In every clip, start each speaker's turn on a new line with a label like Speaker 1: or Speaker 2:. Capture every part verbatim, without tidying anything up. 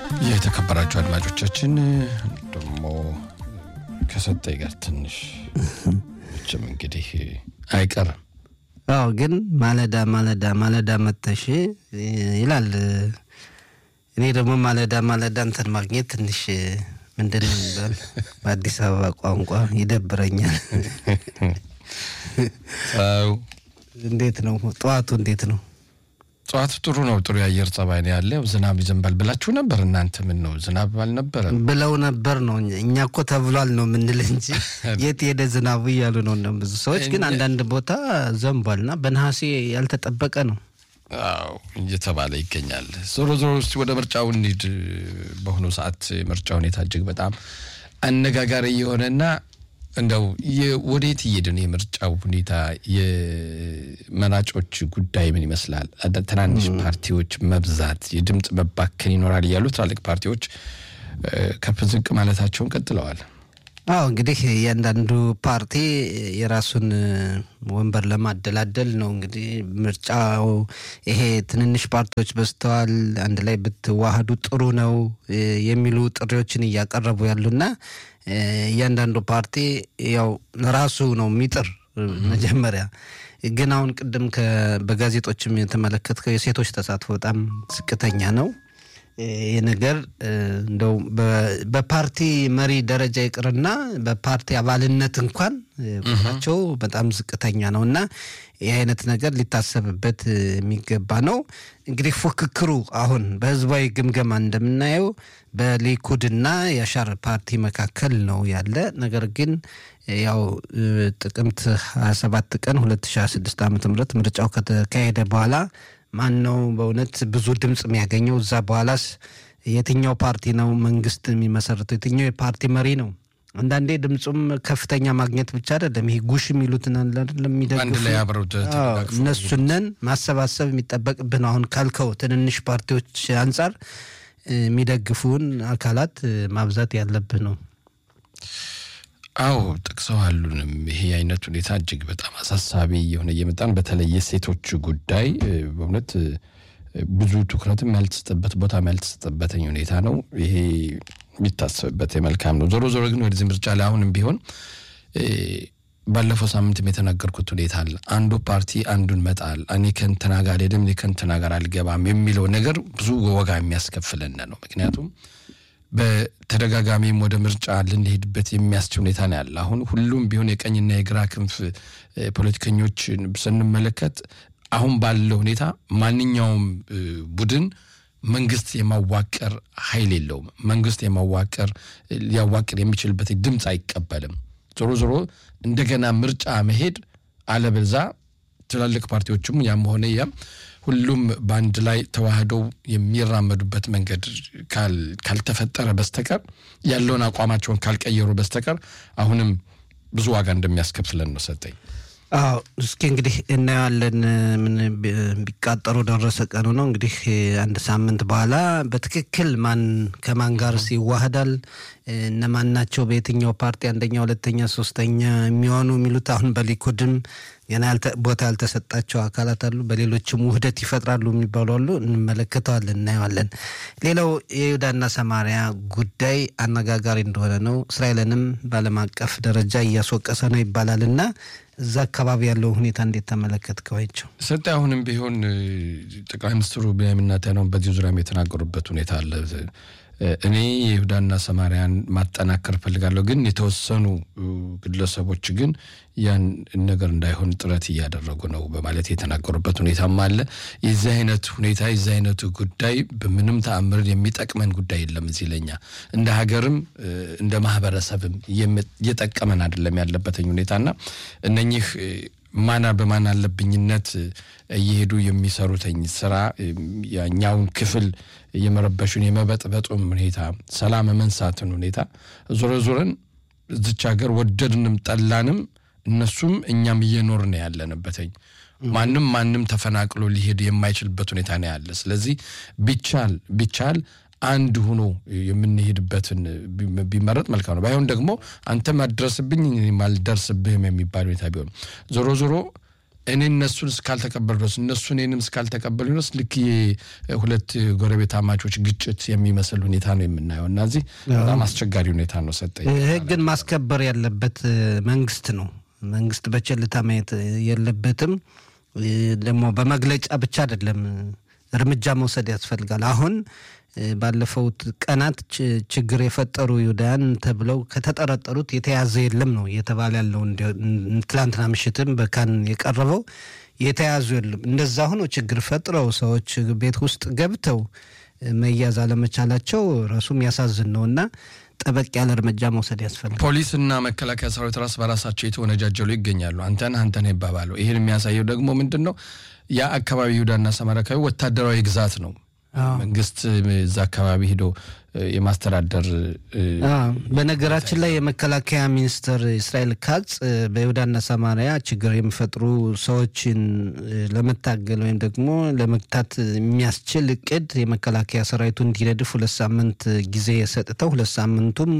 Speaker 1: የተከበራችሁ አድማጮቻችን ደግሞ ከሰጠኝ ጋር ትንሽ እችም እንግዲህ አይቀርም
Speaker 2: አው ግን ማለዳ ማለዳ ማለዳ መተሽ ይላል እኔ ደግሞ ማለዳ ማለዳ እንትን ማግኘት ትንሽ ምንድነው ይላል በአዲስ አበባ ቋንቋ ይደብረኛል
Speaker 1: አው
Speaker 2: እንዴት ነው ጧቱ እንዴት ነው
Speaker 1: ጧቱ ጥሩ ነው ጥሩ ያየር ጸባይ ነው ያለው ዝናብ ይዘንባል ብላችሁ ነበር እናንተ ምን ነው ዝናብ አልነበረ
Speaker 2: ብለው ነበር ነው እኛኮ ተብሏል ነው ምንል እንጂ የት ሄደ ዝናቡ ይያሉ ነው እንደም ብዙ ሰዎች ግን አንዳንድ ቦታ ዘንቧልና በነሐሴ ያልተጠበቀ ነው
Speaker 1: አው እየተባለ ይገኛል ዞሮ ዞሮ እስቲ ወደ ምርጫው እንሂድ በሆነ ሰዓት ምርጫው ሁኔታ እጅግ በጣም አነጋጋሪ የሆነና እንደው የወዴት ይሄድን የምርጫው ሁኔታ የመራጮች ጉዳይ ምን ይመስላል ትናንሽ ፓርቲዎች መብዛት የድምጽ መባከን ይኖራል ያሉ ትላልቅ ፓርቲዎች ከፍዝቅ ማለታቸውን ቀጥለዋል
Speaker 2: አው እንግዲህ ያንዳንዱ ፓርቲ የራሱን ወንበር ለማደላደል ነው እንግዲህ ምርጫው ይሄ ትንንሽ ፓርቲዎች በስተዋል አንድ ላይ ብትዋሃዱ ጥሩ ነው የሚሉ ጥሪዎችን ያቀርቡ ያሉና ያንዳንዱ ፓርቲ ያው ለራሱ ነው ሚጥር መጀመሪያ ግን አሁን ቀደም በጋዜጦችም የተመለከተው የሴቶች ተሳትፎ በጣም ዝቅተኛ ነው የነገር እንደው በፓርቲ መሪ ደረጃ ይቅርና በፓርቲ አባልነት እንኳን ቁጥራቸው በጣም ዝቅተኛ ነውና ይሄ አይነት ነገር ሊታሰብበት የሚገባ ነው እንግዲህ ፉክክሩ አሁን በህዝባዊ ግምገማ እንደምናየው በሊኩድና የሻር ፓርቲ መካከል ነው ያለ ነገር ግን ያው ጥቅምት ሃያ ሰባት ቀን ሁለት ሺህ ሃያ ስድስት ዓመተ ምህረት ምርጫው ከተካሄደ በኋላ ማን ነው በእውነት ብዙ ድምጽ የሚያገኘው እዛ በኋላስ የትኛው ፓርቲ ነው መንግስት የሚመሰርተው የትኛው የፓርቲ መሪ ነው አንዳንዴ ድምጹም ከፍተኛ ማግኘት ብቻ አይደለም ይሄ ጉሽ የሚሉትን አይደለም የሚደግፉ
Speaker 1: አንድ ላይ አብረው ተደጋግፈው
Speaker 2: እነሱነን ማሰባሰብ የሚጠበቅብን አሁን ካልከው ትንንሽ ፓርቲዎች አንፃር የሚደግፉን አካላት ማብዛት ያለብን ነው
Speaker 1: አው ተክሰዋሉንም ይሄ አይነት ሁኔታ እጅግ በጣም አሳሳቢ የሆነ የመጣን በተለይ የሴቶች ጉዳይ በእውነት ብዙ ትኩረትም ያልተሰጠበት ቦታ ያልተሰጠበት ሁኔታ ነው ይሄ የሚታሰብበት መልካም ነው ዞሮ ዞሮ ግን ወደዚህ ምርጫ ላይ አሁንም ቢሆን ባለፈው ሳምንት የተናገርኩት ሁኔታ አለ አንዱ ፓርቲ አንዱን መጣል እኔ ከንተና ጋር ደም እኔ ከንተና ጋር አልገባም የሚለው ነገር ብዙ ወጋ የሚያስከፍለን ነው ምክንያቱም በተደጋጋሚም ወደ ምርጫ ልንሄድበት የሚያስችል ሁኔታ ነው ያለ አሁን ሁሉም ቢሆን የቀኝና የግራ ክንፍ ፖለቲከኞች ስንመለከት አሁን ባለው ሁኔታ ማንኛውም ቡድን መንግስት የማዋቀር ኃይል የለውም መንግስት የማዋቀር ሊያዋቅር የሚችልበት ድምጽ አይቀበልም ዞሮ ዞሮ እንደገና ምርጫ መሄድ አለበዛ ትላልቅ ፓርቲዎችም ያም ሆነ ያም ሁሉም ባንድ ላይ ተዋህደው የሚራመዱበት መንገድ ካል ካልተፈጠረ በስተቀር ያለውን አቋማቸውን ካልቀየሩ በስተቀር አሁንም ብዙ ዋጋ እንደሚያስከፍለን ነው ሰጠኝ
Speaker 2: አው እስኪ እንግዲህ እናያለን ምን ቢቃጠሩ ደረሰ ቀኑ ነው እንግዲህ አንድ ሳምንት በኋላ በትክክል ማን ከማን ጋር ሲዋሃዳል እነማን ናቸው በየትኛው ፓርቲ አንደኛ ሁለተኛ ሶስተኛ የሚሆኑ የሚሉት አሁን በሊኩድም የናልተ ቦታ ያልተሰጣቸው አካላት አሉ በሌሎችም ውህደት ይፈጥራሉ የሚባሉ አሉ እንመለከታለን እናያለን ሌላው የይሁዳና ሰማሪያ ጉዳይ አነጋጋሪ እንደሆነ ነው እስራኤልንም ባለም አቀፍ ደረጃ እያስወቀሰ ነው ይባላልና እዛ አካባቢ ያለው ሁኔታ እንዴት ተመለከትከው አይቸው
Speaker 1: ሰጣ አሁንም ቢሆን ጠቅላይ ሚኒስትሩ ቢያምና ታናው በዚህ ዙሪያ የተናገሩበት ሁኔታ አለ እኔ የይሁዳና ሰማሪያን ማጠናከር ፈልጋለሁ ግን የተወሰኑ ግለሰቦች ግን ያን ነገር እንዳይሆን ጥረት ያደረጉ ነው በማለት የተናገሩበት ሁኔታም አለ የዚህ አይነት ሁኔታ የዚህ አይነቱ ጉዳይ በምንም ተአምር የሚጠቅመን ጉዳይ የለም እዚለኛ እንደ ሀገርም እንደ ማህበረሰብም የጠቀመን አይደለም ያለበት ሁኔታና እነኚህ ማና በማና አለብኝነት እየሄዱ የሚሰሩተኝ ስራ ያኛውን ክፍል የመረበሹን የመበጥበጡን ሁኔታ ሰላም መንሳትን ሁኔታ ዞሮ ዞረን እዚች ሀገር ወደድንም ጠላንም እነሱም እኛም እየኖርን ያለንበትኝ ማንንም ማንንም ተፈናቅሎ ሊሄድ የማይችልበት ሁኔታ ነው ያለ ስለዚህ ቢቻል ቢቻል አንድ ሆኖ የምንሄድበትን ቢመረጥ መልካም ነው ባይሆን ደግሞ አንተ ማድረስብኝ ማልደርስብህም የሚባል ሁኔታ ቢሆን ዞሮ ዞሮ እኔ እነሱን እስካልተቀበሉ ድረስ እነሱ እኔንም እስካልተቀበሉ ድረስ ልክ ሁለት ጎረቤት አማቾች ግጭት የሚመስል ሁኔታ ነው የምናየው እና እዚህ በጣም አስቸጋሪ ሁኔታ ነው ሰጠኝ
Speaker 2: ህግን ማስከበር ያለበት መንግስት ነው መንግስት በቸልታ ማየት የለበትም ደግሞ በመግለጫ ብቻ አይደለም እርምጃ መውሰድ ያስፈልጋል አሁን ባለፈው ቀናት ችግር የፈጠሩ ይሁዳን ተብለው ከተጠረጠሩት የተያዘ የለም ነው የተባለ ያለው ትላንትና ምሽትም በካን የቀረበው የተያዙ የለም እንደዛ ሆኖ ችግር ፈጥረው ሰዎች ቤት ውስጥ ገብተው መያዝ አለመቻላቸው ራሱም ያሳዝን ነውና ጠበቅ ያለ እርምጃ መውሰድ ያስፈልጋል
Speaker 1: ፖሊስና መከላከያ ሰራዊት ራስ በራሳቸው የተወነጃጀሉ ይገኛሉ አንተን አንተን ይባባሉ ይሄን የሚያሳየው ደግሞ ምንድነው ያ አካባቢ ይሁዳና ሰማርያ ወታደራዊ ግዛት ነው መንግስት እዛ አካባቢ ሄዶ የማስተዳደር
Speaker 2: በነገራችን ላይ የመከላከያ ሚኒስትር እስራኤል ካጽ በይሁዳና ሰማርያ ችግር የሚፈጥሩ ሰዎችን ለመታገል ወይም ደግሞ ለመግታት የሚያስችል እቅድ የመከላከያ ሰራዊቱ እንዲነድፍ ሁለት ሳምንት ጊዜ ሰጥተው ሁለት ሳምንቱም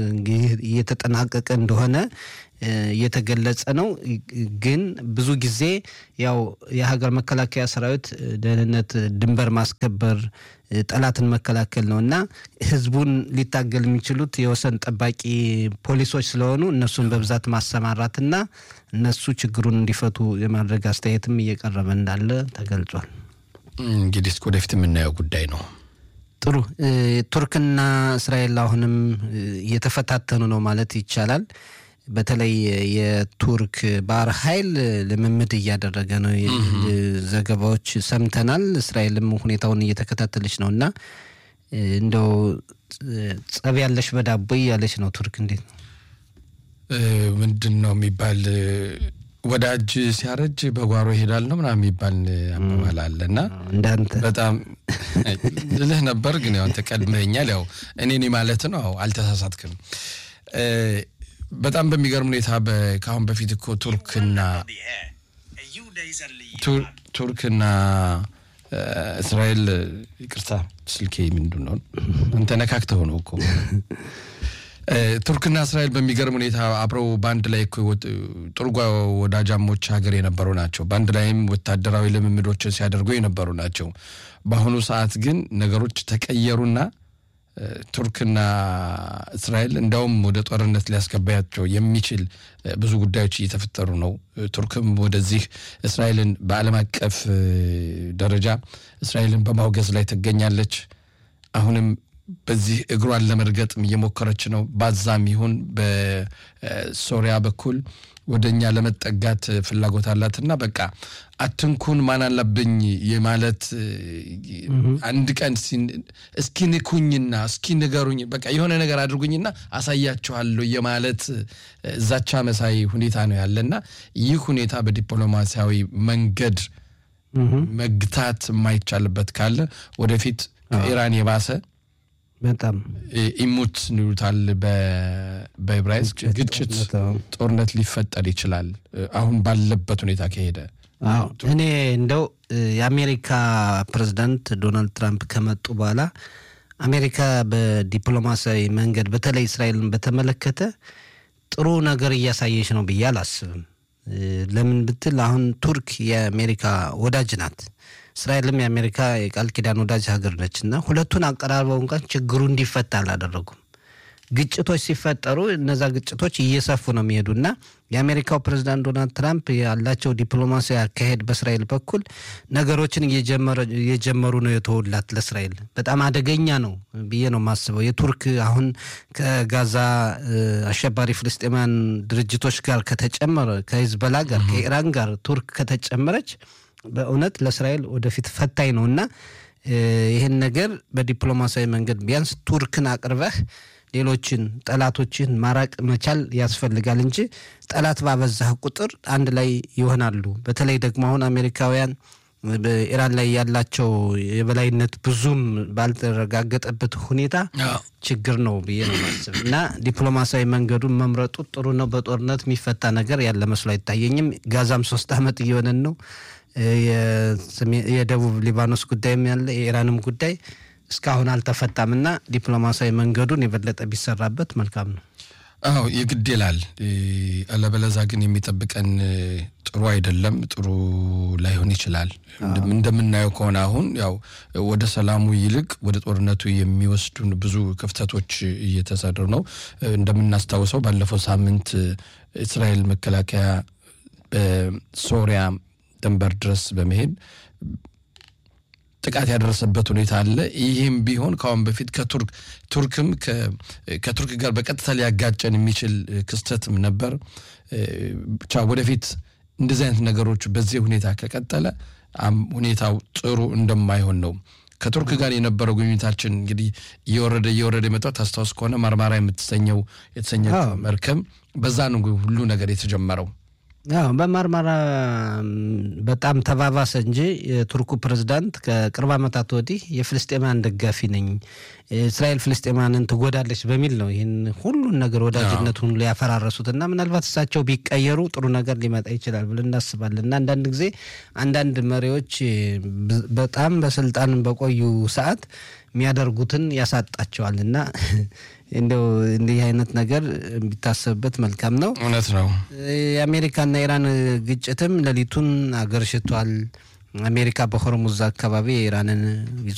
Speaker 2: እየተጠናቀቀ እንደሆነ እየተገለጸ ነው ግን ብዙ ጊዜ ያው የሀገር መከላከያ ሰራዊት ደህንነት ድንበር ማስከበር ጠላትን መከላከል ነውና ህዝቡን ሊታገል የሚችሉት የወሰን ጠባቂ ፖሊሶች ስለሆኑ እነሱን በብዛት ማሰማራትና እነሱ ችግሩን እንዲፈቱ የማድረግ አስተያየትም እየቀረበ እንዳለ ተገልጿል
Speaker 1: እንግዲህ ወደፊት የምናየው ጉዳይ ነው
Speaker 2: ጥሩ ቱርክና እስራኤል አሁንም እየተፈታተኑ ነው ማለት ይቻላል በተለይ የቱርክ ባህር ኃይል ለምምድ እያደረገ ነው ዘገባዎች ሰምተናል እስራኤልም ሁኔታውን እየተከታተለች ነውና እንደው ጸብ ያለሽ በዳቦ ያለች ነው ቱርክ እንዴት ነው
Speaker 1: ምንድነው የሚባል ወዳጅ ሲያረጅ በጓሮ ይሄዳል ነው ምናምን የሚባል አባባል አለና
Speaker 2: እንዳንተ
Speaker 1: በጣም ልህ ነበር ግን ያው ተቀድመኛል ያው እኔኒ ማለት ነው አልተሳሳትክም በጣም በሚገርም ሁኔታ በካሁን በፊት እኮ ቱርክና ቱርክና እስራኤል ይቅርታ ስልኬ ምንድነው አንተ ነካክተው ነው እኮ ቱርክና እስራኤል በሚገርም ሁኔታ አብረው ባንድ ላይ እኮ ጥሩ ወዳጃሞች ሀገር የነበሩ ናቸው ባንድ ላይም ወታደራዊ ልምምዶችን ሲያደርጉ የነበሩ ናቸው በአሁኑ ሰዓት ግን ነገሮች ተቀየሩና ቱርክና እስራኤል እንደውም ወደ ጦርነት ሊያስገባያቸው የሚችል ብዙ ጉዳዮች እየተፈጠሩ ነው ቱርክም ወደዚህ እስራኤልን በዓለም አቀፍ ደረጃ እስራኤልን በማውገዝ ላይ ትገኛለች አሁንም በዚህ እግሯን ለመርገጥም እየሞከረች ነው ባዛም ይሁን በሶሪያ በኩል ወደኛ ለመጠጋት ፍላጎት አላትና በቃ አትንኩን ማን አለብኝ የማለት አንድ ቀን እስኪ ንኩኝና እስኪ ንገሩኝ በቃ የሆነ ነገር አድርጉኝና አሳያችኋለሁ የማለት ዛቻ መሳይ ሁኔታ ነው ያለና ይህ ሁኔታ በዲፕሎማሲያዊ መንገድ መግታት የማይቻልበት ካለ ወደፊት ኢራን የባሰ
Speaker 2: በጣም
Speaker 1: ኢሙት ንሩታል በብራይስ ግጭት ጦርነት ሊፈጠር ይችላል አሁን ባለበት ሁኔታ ከሄደ
Speaker 2: አዎ እኔ እንደው የአሜሪካ ፕሬዝዳንት ዶናልድ ትራምፕ ከመጡ በኋላ አሜሪካ በዲፕሎማሲያዊ መንገድ በተለይ እስራኤልን በተመለከተ ጥሩ ነገር እያሳየች ነው ብዬ አላስብም ለምን ብትል አሁን ቱርክ የአሜሪካ ወዳጅ ናት እስራኤልም የአሜሪካ የቃል ኪዳን ወዳጅ ሀገር ነችና ሁለቱን አቀራርበው እንኳን ችግሩ እንዲፈታ አላደረጉም ግጭቶች ሲፈጠሩ እነዛ ግጭቶች እየሰፉ ነው የሚሄዱና የአሜሪካው ፕሬዝዳንት ዶናልድ ትራምፕ ያላቸው ዲፕሎማሲያዊ አካሄድ በእስራኤል በኩል ነገሮችን እየጀመሩ እየጀመሩ ነው የተወላት ለእስራኤል በጣም አደገኛ ነው ብዬ ነው ማስበው የቱርክ አሁን ከጋዛ አሸባሪ ፍልስጤማውያን ድርጅቶች ጋር ከተጨመረ ከሂዝቦላ ጋር ከኢራን ጋር ቱርክ ከተጨመረች በእውነት ለእስራኤል ወደፊት ፈታኝ ነውና ይሄን ነገር በዲፕሎማሲያዊ መንገድ ቢያንስ ቱርክን አቅርበህ ሌሎችን ጠላቶችን ማራቅ መቻል ያስፈልጋል እንጂ ጠላት ባበዛህ ቁጥር አንድ ላይ ይሆናሉ በተለይ ደግሞ አሁን አሜሪካውያን በኢራን ላይ ያላቸው የበላይነት ብዙም ባልተረጋገጠበት ሁኔታ ችግር ነው ብዬ ነው ማስብ እና ዲፕሎማሲያዊ መንገዱን መምረጡ ጥሩ ነው በጦርነት የሚፈታ ነገር ያለ መስሎ አይታየኝም ጋዛም ሶስት አመት እየሆነን ነው የደቡብ ሊባኖስ ጉዳይም ያለ የኢራንም ጉዳይ እስካሁን አልተፈታምና ዲፕሎማሲያዊ መንገዱን የበለጠ ቢሰራበት መልካም ነው
Speaker 1: አዎ የግድ ይላል አለበለዛ ግን የሚጠብቀን ጥሩ አይደለም ጥሩ ላይሆን ይችላል እንደምናየው ከሆነ አሁን ያው ወደ ሰላሙ ይልቅ ወደ ጦርነቱ የሚወስዱን ብዙ ክፍተቶች እየተሰሩ ነው እንደምናስተዋውሰው ባለፈው ሳምንት እስራኤል መከላከያ በሶሪያ ድንበር ድረስ በመሄድ ጥቃት ያደረሰበት ሁኔታ አለ ይሄም ቢሆን ካሁን በፊት ከቱርክ ቱርክም ከቱርክ ጋር በቀጥታ ሊያጋጨን የሚችል ክስተትም ነበር ብቻ ወደፊት እንደዚህ አይነት ነገሮች በዚህ ሁኔታ ከቀጠለ ሁኔታው ጥሩ እንደማይሆን ነው ከቱርክ ጋር የነበረው ግንኙነታችን እንግዲህ እየወረደ እየወረደ መጣው ታስታውስ ከሆነ ማርማራ የምትሰኘው የተሰኘው መርከብ በዛ ነው ሁሉ ነገር የተጀመረው
Speaker 2: አዎ በማርማራ በጣም ተባባሰ እንጂ የቱርኩ ፕሬዝዳንት ከቅርብ ዓመታት ወዲህ የፍልስጤማን ደጋፊ ነኝ እስራኤል ፍልስጤማንን ትጎዳለች በሚል ነው ይሄን ሁሉ ነገር ወዳጅነቱን ሊያፈራረሱትና ምናልባት እሳቸው ቢቀየሩ ጥሩ ነገር ሊመጣ ይችላል ብለን እናስባለን እና አንዳንድ ጊዜ አንዳንድ መሪዎች በጣም በስልጣን በቆዩ ሰዓት የሚያደርጉትን ያሳጣቸዋልና እንደው እንዲህ አይነት ነገር ቢታሰብበት መልካም ነው
Speaker 1: እውነት ነው
Speaker 2: የአሜሪካና ኢራን ግጭትም ለሊቱን አገርሽቷል አሜሪካ በሆርሙዝ አካባቢ ኢራንን